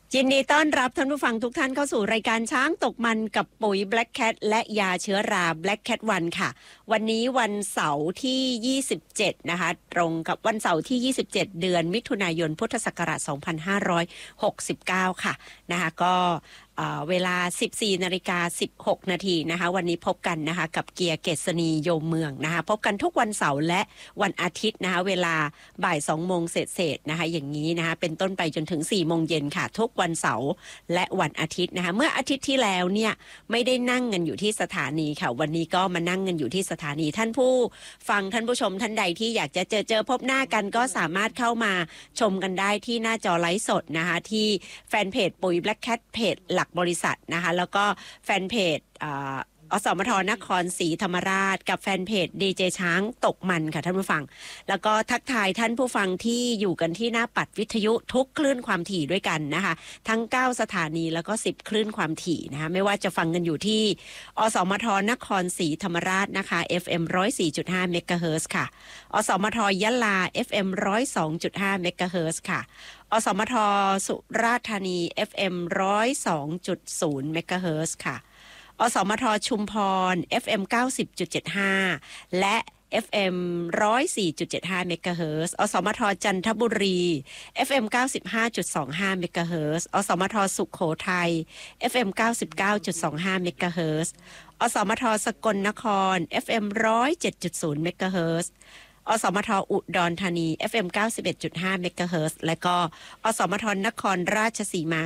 ยินดีต้อนรับท่านผู้ฟังทุกท่านเข้าสู่รายการช้างตกมันกับปุ๋ย Black Cat และยาเชื้อรา Black Cat 1ค่ะวันนี้วันเสาร์ที่27นะคะตรงกับวันเสาร์ที่27เดือนมิถุนายนพุทธศักราช2569ค่ะนะคะก็เวลา 14:16 นาทีนะคะวันนี้พบกันนะคะกับเกียร์เกษณีโยมเมืองนะคะพบกันทุกวันเสาร์และวันอาทิตย์นะคะเวลาบ่าย 2 โมงเศษนะคะอย่างนี้นะคะเป็นต้นไปจนถึง 4 โมงเย็นค่ะทุกวันเสาร์และวันอาทิตย์นะคะเมื่ออาทิตย์ที่แล้วเนี่ยไม่ได้นั่งกันอยู่ที่สถานีค่ะวันนี้ก็มานั่งกันอยู่ที่สถานีท่านผู้ฟังท่านผู้ชมท่านใดที่อยากจะเจอพบหน้ากันก็สามารถเข้ามาชมกันได้ที่หน้าจอไลฟ์สดนะคะที่แฟนเพจปุ๋ย Black Cat เพจหลักบริษัทนะคะแล้วก็แฟนเพจอสมทนครศรีธรรมราชกับแฟนเพจดีเจช้างตกมันค่ะท่านผู้ฟังแล้วก็ทักทายท่านผู้ฟังที่อยู่กันที่หน้าปัดวิทยุทุกคลื่นความถี่ด้วยกันนะคะทั้ง9สถานีแล้วก็10คลื่นความถี่นะคะไม่ว่าจะฟังกันอยู่ที่อสมทนครศรีธรรมราชนะคะ FM 104.5 เมกะเฮิรตซ์ค่ะอสมทยะลา FM 102.5 เมกะเฮิรตซ์ค่ะอสมทสุราษฎร์ธานี FM 102.0 เมกะเฮิรตซ์ค่ะอสมทชุมพร FM 90.75 และ FM 104.75 เมกะเฮิรตซ์อสมทจันทบุรี FM 95.25 เมกะเฮิรตซ์อสมทสุโขทัย FM 99.25 เมกะเฮิรตซ์อสมทสกลนคร FM 107.0 เมกะเฮิรตซ์อสมทอุดรธานี FM 91.5 เมกะเฮิรตซ์และก็อสมทนครราชสีมา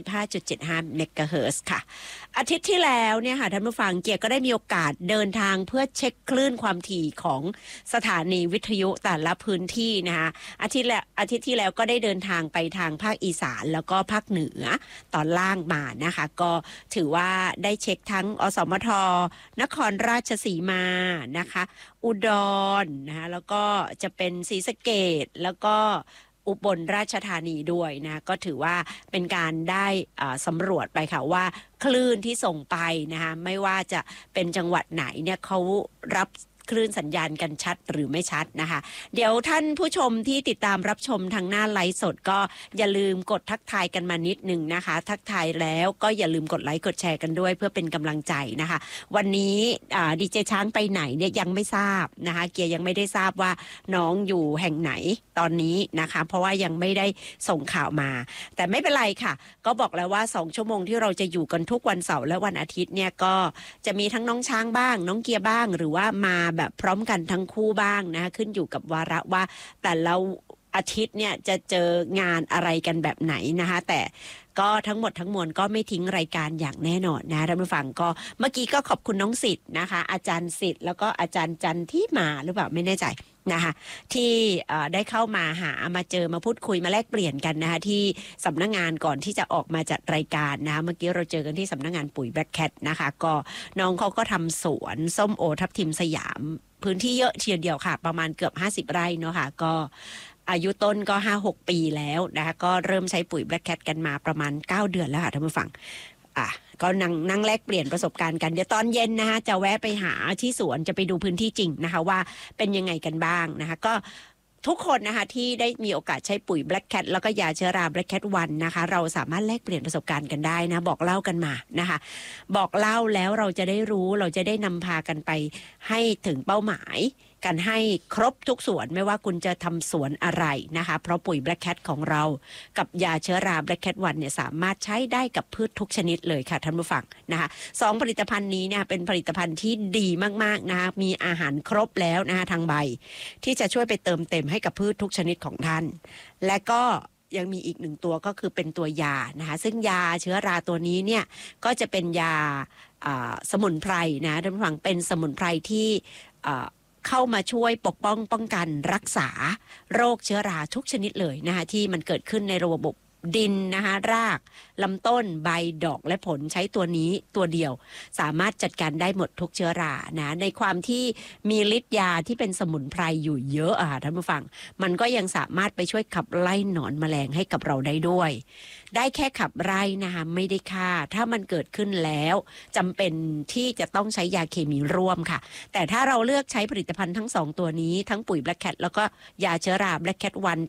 95.75 เมกะเฮิรตซ์ค่ะอาทิตย์ที่แล้วเนี่ยค่ะท่านผู้ฟังเกียร์ก็ได้มีโอกาสเดินทางเพื่อเช็คคลื่นความถี่ของสถานีวิทยุแต่ละพื้นที่นะคะอาทิตย์ที่แล้วก็ได้เดินทางไปทางภาคอีสานแล้วก็ภาคเหนือตอนล่างมานะคะก็ถือว่าได้เช็คทั้งอสมทนครราชสีมานะคะอุดรนะคะแล้วก็จะเป็นศรีสะเกษแล้วก็อุบลราชธานีด้วยนะก็ถือว่าเป็นการได้สำรวจไปค่ะว่าคลื่นที่ส่งไปนะคะไม่ว่าจะเป็นจังหวัดไหนเนี่ยเขารับคลื่นสัญญาณกันชัดหรือไม่ชัดนะคะเดี๋ยวท่านผู้ชมที่ติดตามรับชมทางหน้าไลฟ์สดก็อย่าลืมกดทักทายกันมานิดนึงนะคะทักทายแล้วก็อย่าลืมกดไลค์กดแชร์กันด้วยเพื่อเป็นกำลังใจนะคะวันนี้ดีเจช้างไปไหนเนี่ยยังไม่ทราบนะคะเกียร์ยังไม่ได้ทราบว่าน้องอยู่แห่งไหนตอนนี้นะคะเพราะว่ายังไม่ได้ส่งข่าวมาแต่ไม่เป็นไรค่ะก็บอกแล้วว่า2ชั่วโมงที่เราจะอยู่กันทุกวันเสาร์และวันอาทิตย์เนี่ยก็จะมีทั้งน้องช้างบ้างน้องเกียร์บ้างหรือว่ามาแบบพร้อมกันทั้งคู่บ้างนะคะขึ้นอยู่กับวาระว่าแต่ละอาทิตย์เนี่ยจะเจองานอะไรกันแบบไหนนะคะแต่ก็ทั้งหมดทั้งมวลก็ไม่ทิ้งรายการอย่างแน่นอนนะท่านผู้ฟังก็เมื่อกี้ก็ขอบคุณน้องสิทธิ์นะคะอาจารย์สิทธิ์แล้วก็อาจารย์จันที่มาหรือเปล่าไม่แน่ใจนะคะที่ได้เข้ามาหามาเจอมาพูดคุยมาแลกเปลี่ยนกันนะคะที่สำนักงานก่อนที่จะออกมาจัดรายการนะคะเมื่อกี้เราเจอกันที่สำนักงานปุ๋ย Black Cat นะคะก็น้องเขาก็ทำสวนส้มโอทับทิมสยามพื้นที่เยอะเทียเดียวค่ะประมาณเกือบ50 ไร่เนาะค่ะก็อายุต้นก็ 5-6 ปีแล้วนะคะก็เริ่มใช้ปุ๋ย Black Cat กันมาประมาณ9 เดือนแล้วค่ะท่านผู้ฟังก็นั่งแลกเปลี่ยนประสบการณ์กันเดี๋ยวตอนเย็นนะคะจะแวะไปหาที่สวนจะไปดูพื้นที่จริงนะคะว่าเป็นยังไงกันบ้างนะคะก็ทุกคนนะคะที่ได้มีโอกาสใช้ปุ๋ย Black Cat แล้วก็ยาเชื้อรา Black Cat 1นะคะเราสามารถแลกเปลี่ยนประสบการณ์กันได้นะบอกเล่ากันมานะคะบอกเล่าแล้วเราจะได้รู้เราจะได้นำพากันไปให้ถึงเป้าหมายกันให้ครบทุกสวนไม่ว่าคุณจะทำสวนอะไรนะคะเพราะปุ๋ย Black Cat ของเรากับยาเชื้อรา Black Cat 1เนี่ยสามารถใช้ได้กับพืชทุกชนิดเลยค่ะท่านผู้ฟังนะคะ2ผลิตภัณฑ์นี้เนี่ยเป็นผลิตภัณฑ์ที่ดีมากๆนะคะมีอาหารครบแล้วนะคะทางใบที่จะช่วยไปเติมเต็มให้กับพืชทุกชนิดของท่านและก็ยังมีอีก1ตัวก็คือเป็นตัวยานะคะซึ่งยาเชื้อราตัวนี้เนี่ยก็จะเป็นยาสมุนไพรนะท่านผู้ฟังเป็นสมุนไพรที่เข้ามาช่วยปกป้องกันรักษาโรคเชื้อราทุกชนิดเลยนะคะที่มันเกิดขึ้นในระบบดินนะคะรากลำต้นใบดอกและผลใช้ตัวนี้ตัวเดียวสามารถจัดการได้หมดทุกเชื้อรานะในความที่มีฤทธิ์ยาที่เป็นสมุนไพรอยู่เยอะท่านผู้ฟังมันก็ยังสามารถไปช่วยขับไล่หนอนแมลงให้กับเราได้ด้วยได้แค่ขับไล่นะคะไม่ได้ฆ่าถ้ามันเกิดขึ้นแล้วจำเป็นที่จะต้องใช้ยาเคมีร่วมค่ะแต่ถ้าเราเลือกใช้ผลิตภัณฑ์ทั้ง2ตัวนี้ทั้งปุ๋ย Black Cat แล้วก็ยาเชื้อรา Black Cat 1